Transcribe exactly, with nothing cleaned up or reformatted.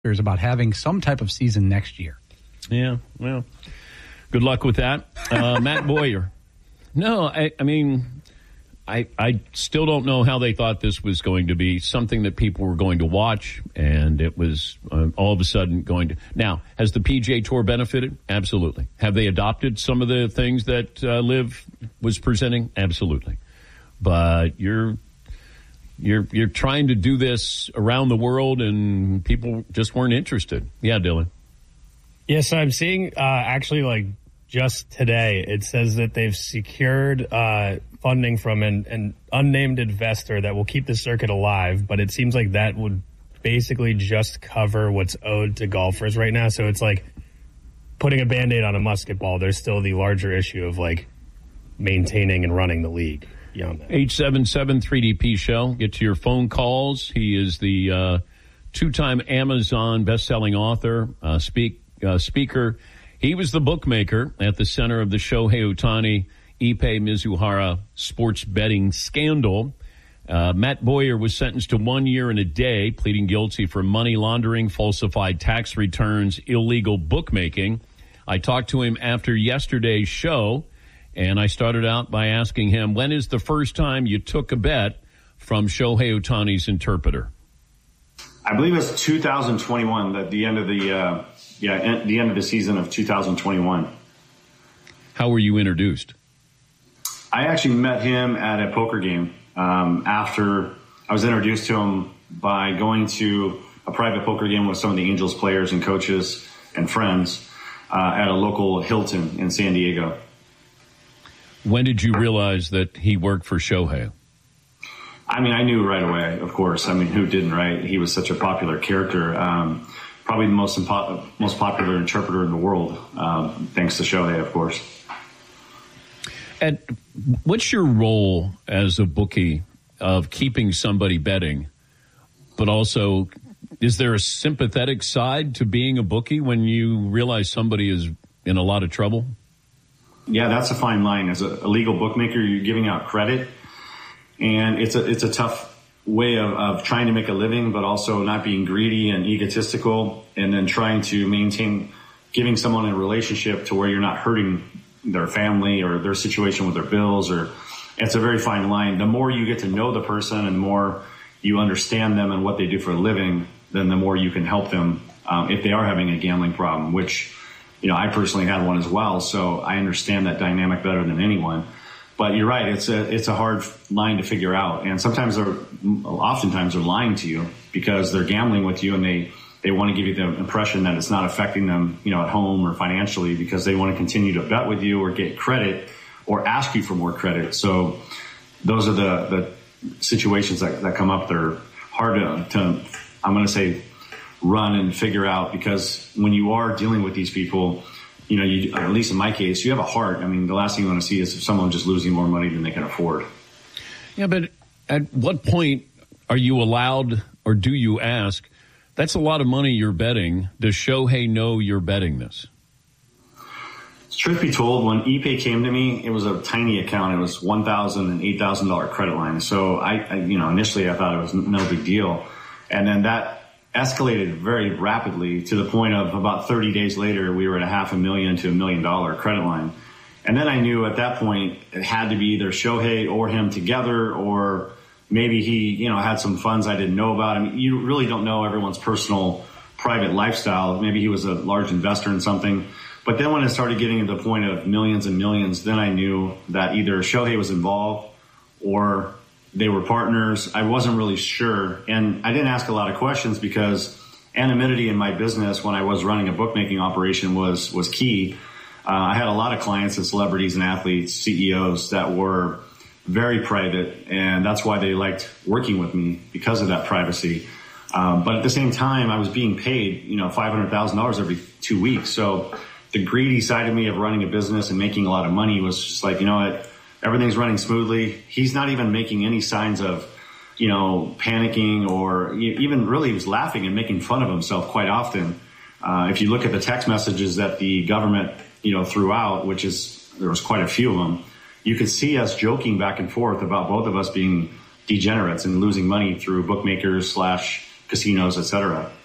about having some type of season next year. Yeah, well, good luck with that. Uh, Matt Boyer. No, I, I mean, I I still don't know how they thought this was going to be something that people were going to watch, and it was uh, all of a sudden going to. Now, has the P G A Tour benefited? Absolutely. Have they adopted some of the things that uh, Liv was presenting? Absolutely. But you're you're you're trying to do this around the world, and people just weren't interested. Yeah, Dylan. Yes, I'm seeing uh, actually like. Just today, it says that they've secured uh, funding from an, an unnamed investor that will keep the circuit alive, but it seems like that would basically just cover what's owed to golfers right now. So it's like putting a Band-Aid on a musket ball. There's still the larger issue of like maintaining and running the league beyond that. eight seven seven three D P show. Get to your phone calls. He is the uh, two-time Amazon best-selling author, uh, speak uh, speaker. He was the bookmaker at the center of the Shohei Ohtani, Ippei Mizuhara sports betting scandal. Uh, Matt Boyer was sentenced to one year and a day, pleading guilty for money laundering, falsified tax returns, illegal bookmaking. I talked to him after yesterday's show, and I started out by asking him, when is the first time you took a bet from Shohei Ohtani's interpreter? I believe it's two thousand twenty-one, at the end of the uh, yeah, at the end of the season of two thousand twenty-one. How were you introduced? I actually met him at a poker game. Um, after I was introduced to him by going to a private poker game with some of the Angels players and coaches and friends uh, at a local Hilton in San Diego. When did you realize that he worked for Shohei? I mean, I knew right away, of course. I mean, who didn't, right? He was such a popular character. Um, probably the most impo- most popular interpreter in the world, um, thanks to Shohei, of course. And what's your role as a bookie of keeping somebody betting, but also is there a sympathetic side to being a bookie when you realize somebody is in a lot of trouble? Yeah, that's a fine line. As a, a legal bookmaker, you're giving out credit. And it's a it's a tough way of, of trying to make a living, but also not being greedy and egotistical, and then trying to maintain giving someone a relationship to where you're not hurting their family or their situation with their bills. Or it's a very fine line. The more you get to know the person and the more you understand them and what they do for a living, then the more you can help them um, if they are having a gambling problem, which, you know, I personally had one as well. So I understand that dynamic better than anyone. But you're right, it's a it's a hard line to figure out. And sometimes they're, oftentimes they're lying to you because they're gambling with you and they, they want to give you the impression that it's not affecting them, you know, at home or financially because they want to continue to bet with you or get credit or ask you for more credit. So those are the, the situations that, that come up. They're hard to, to, I'm going to say, run and figure out because when you are dealing with these people, you know, you, at least in my case, you have a heart. I mean, the last thing you want to see is someone just losing more money than they can afford. Yeah, but at what point are you allowed or do you ask, that's a lot of money you're betting. Does Shohei know you're betting this? Truth be told, when Ippei came to me, it was a tiny account. It was one thousand dollars and eight thousand dollars credit line. So, I, I, you know, initially I thought it was no big deal. And then that escalated very rapidly to the point of about thirty days later, we were at a half a million to a million dollar credit line. And then I knew at that point it had to be either Shohei or him together, or maybe he, you know, had some funds I didn't know about. I mean, you really don't know everyone's personal private lifestyle. Maybe he was a large investor in something. But then when it started getting to the point of millions and millions, then I knew that either Shohei was involved or they were partners. I wasn't really sure. And I didn't ask a lot of questions because anonymity in my business when I was running a bookmaking operation was, was key. Uh, I had a lot of clients and celebrities and athletes, C E Os that were very private. And that's why they liked working with me, because of that privacy. Um, but at the same time, I was being paid, you know, five hundred thousand dollars every two weeks. So the greedy side of me of running a business and making a lot of money was just like, you know what? Everything's running smoothly. He's not even making any signs of, you know, panicking or even really he was laughing and making fun of himself quite often. Uh, if you look at the text messages that the government, you know, threw out, which is, there was quite a few of them, you could see us joking back and forth about both of us being degenerates and losing money through bookmakers slash casinos, et cetera.